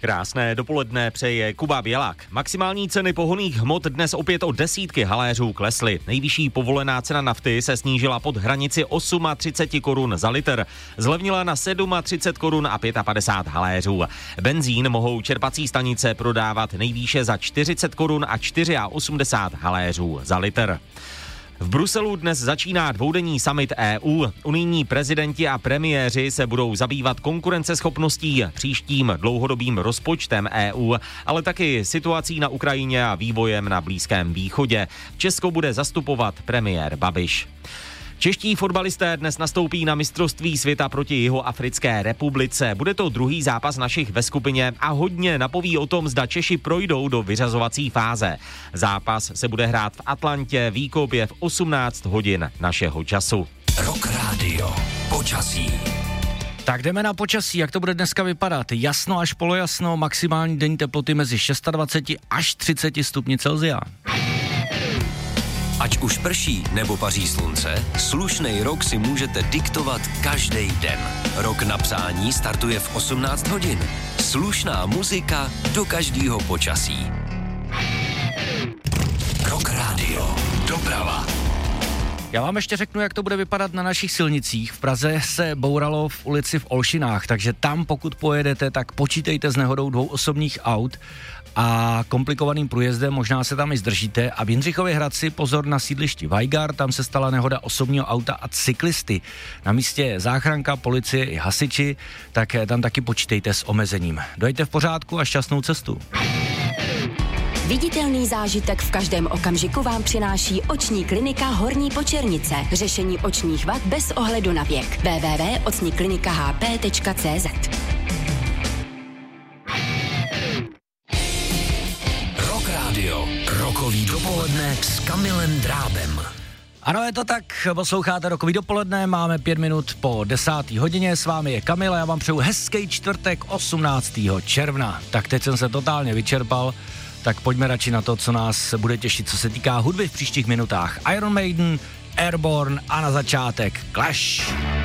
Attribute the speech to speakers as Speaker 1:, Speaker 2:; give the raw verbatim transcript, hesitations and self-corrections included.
Speaker 1: Krásné dopoledne přeje Kuba Bělak. Maximální ceny pohonných hmot dnes opět o desítky haléřů klesly. Nejvyšší povolená cena nafty se snížila pod hranici třicet osm korun za litr. Zlevnila na třicet sedm korun a padesát pět haléřů. Benzín mohou čerpací stanice prodávat nejvýše za čtyřicet korun a osmdesát čtyři haléřů za litr. V Bruselu dnes začíná dvoudenní summit E U. Unijní prezidenti a premiéři se budou zabývat konkurenceschopností, příštím dlouhodobým rozpočtem E U, ale taky situací na Ukrajině a vývojem na Blízkém východě. Česko bude zastupovat premiér Babiš. Čeští fotbalisté dnes nastoupí na mistrovství světa proti Jihoafrické republice. Bude to druhý zápas našich ve skupině a hodně napoví o tom, zda Češi projdou do vyřazovací fáze. Zápas se bude hrát v Atlantě, výkop je v osmnáct hodin našeho času.
Speaker 2: Rock Radio. Počasí.
Speaker 3: Tak jdeme na počasí, jak to bude dneska vypadat. Jasno až polojasno, maximální denní teploty mezi dvacet šest až třicet stupni Celsia.
Speaker 2: Ať už prší nebo paří slunce, slušnej rok si můžete diktovat každý den. Rok na přání startuje v osmnáct hodin. Slušná muzika do každého počasí. Rock Radio. Doprava.
Speaker 3: Já vám ještě řeknu, jak to bude vypadat na našich silnicích. V Praze se bouralo v ulici v Olšinách, takže tam, pokud pojedete, tak počítejte s nehodou dvou osobních aut a komplikovaným průjezdem, možná se tam i zdržíte. A v Jindřichově Hradci pozor na sídlišti Vajgar, tam se stala nehoda osobního auta a cyklisty. Na místě je záchranka, policie i hasiči, tak tam taky počítejte s omezením. Dojďte v pořádku a šťastnou cestu.
Speaker 4: Viditelný zážitek v každém okamžiku vám přináší oční klinika Horní Počernice. Řešení očních vad bez ohledu na věk. w w w tečka oční klinika h p tečka c z.
Speaker 2: Rock Radio. Rokový dopoledne s Kamilem Drábem.
Speaker 3: Ano, je to tak, posloucháte Rokový dopoledne, máme pět minut po desáté hodině, s vámi je Kamil a já vám přeju hezký čtvrtek osmnáctého června. Tak teď jsem se totálně vyčerpal, tak pojďme radši na to, co nás bude těšit, co se týká hudby v příštích minutách. Iron Maiden, Airborne a na začátek Clash.